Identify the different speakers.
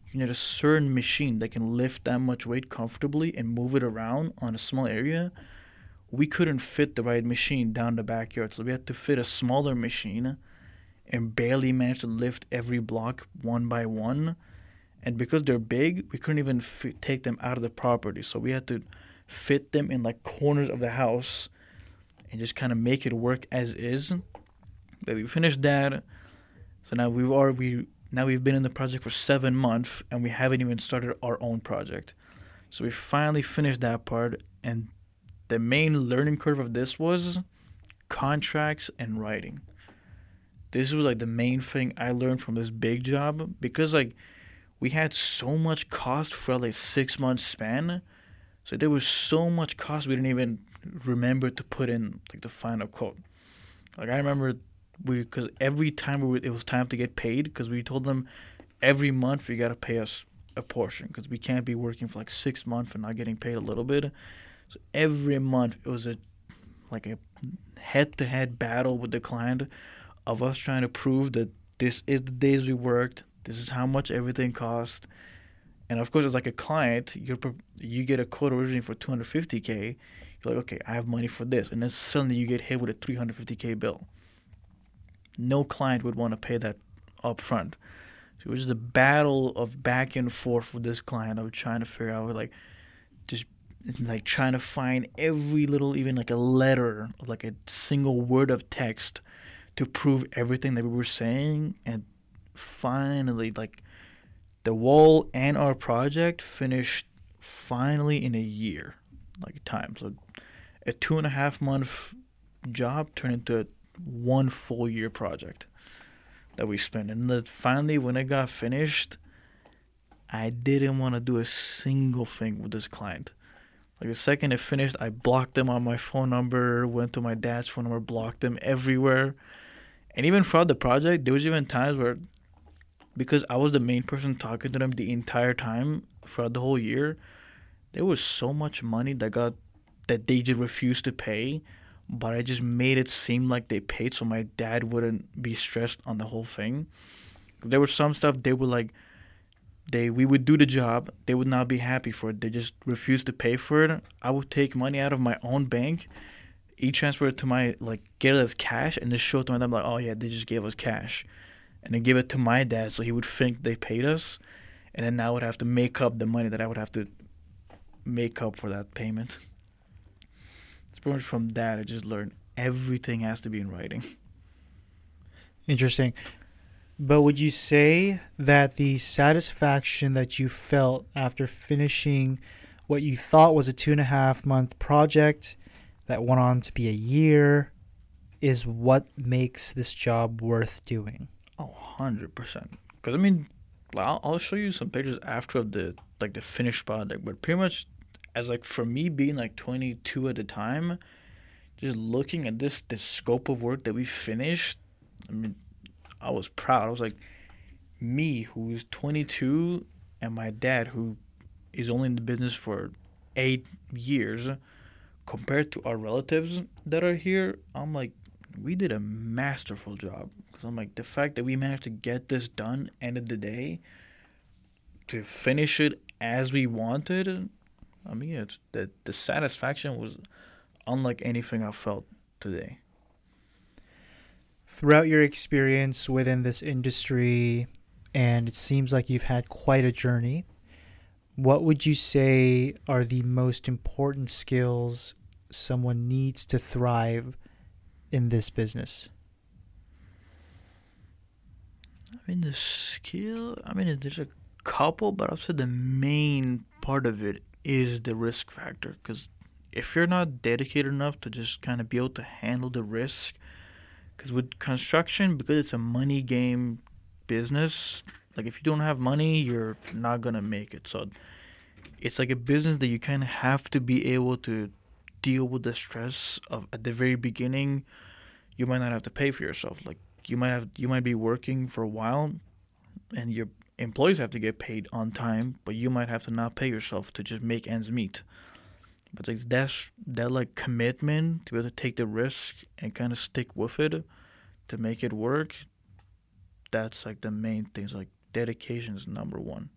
Speaker 1: you need a certain machine that can lift that much weight comfortably and move it around on a small area. We couldn't fit the right machine down the backyard, so we had to fit a smaller machine and barely managed to lift every block one by one. And because they're big, we couldn't even take them out of the property, so we had to fit them in like corners of the house and just kind of make it work as is. But we finished that, so now we've been in the project for 7 months and we haven't even started our own project. So we finally finished that part, and the main learning curve of this was contracts and writing. This was like the main thing I learned from this big job, because like we had so much cost for like 6 months span. So there was so much cost we didn't even remember to put in like the final quote. Like I remember because every time it was time to get paid, because we told them every month you gotta pay us a portion, because we can't be working for like 6 months and not getting paid a little bit. So every month it was a head-to-head battle with the client of us trying to prove that this is the days we worked, this is how much everything cost. And of course, as like a client, you get a quote originally for 250K. You're like, okay, I have money for this, and then suddenly you get hit with a 350K bill. No client would want to pay that up front. So it was just a battle of back and forth with this client of trying to figure out just like trying to find every little, even like a letter, like a single word of text to prove everything that we were saying. And finally, like, the wall and our project finished finally in a year, like time. So a 2.5 month job turned into a 1 full year project that we spent. And then finally, when it got finished, I didn't want to do a single thing with this client. Like the second it finished, I blocked them on my phone number, went to my dad's phone number, blocked them everywhere. And even throughout the project, there was even times where, because I was the main person talking to them the entire time throughout the whole year, there was so much money that they just refused to pay, but I just made it seem like they paid so my dad wouldn't be stressed on the whole thing. There was some stuff they would like we would do the job, they would not be happy for it. They just refused to pay for it. I would take money out of my own bank, transfer it to my get it as cash, and just show it to my dad like, oh yeah, they just gave us cash, and then give it to my dad so he would think they paid us, and then I would have to make up the money that I would have to make up for that payment. It's pretty much from that I just learned everything has to be in writing.
Speaker 2: Interesting. But would you say that the satisfaction that you felt after finishing what you thought was a 2.5 month project that went on to be a year is what makes this job worth doing?
Speaker 1: Oh, 100%. Because I mean, I'll show you some pictures after of the finished product. But pretty much, as for me being 22 at the time, just looking at this scope of work that we finished, I mean, I was proud. I was like, me who's 22 and my dad who is only in the business for 8 years, compared to our relatives that are here, I'm like, we did a masterful job. Because I'm like, the fact that we managed to get this done, end of the day, to finish it as we wanted, I mean, it's the satisfaction was unlike anything I felt today.
Speaker 2: Throughout your experience within this industry, and it seems like you've had quite a journey, what would you say are the most important skills someone needs to thrive in this business?
Speaker 1: I mean, there's a couple, but I'll say the main part of it is the risk factor. Because if you're not dedicated enough to just kind of be able to handle the risk, because with construction, because it's a money game business, if you don't have money, you're not going to make it. So it's like a business that you kind of have to be able to deal with the stress of at the very beginning. You might not have to pay for yourself. You might be working for a while and your employees have to get paid on time, but you might have to not pay yourself to just make ends meet. But that commitment to be able to take the risk and kind of stick with it to make it work. That's the main things. Dedication is number one.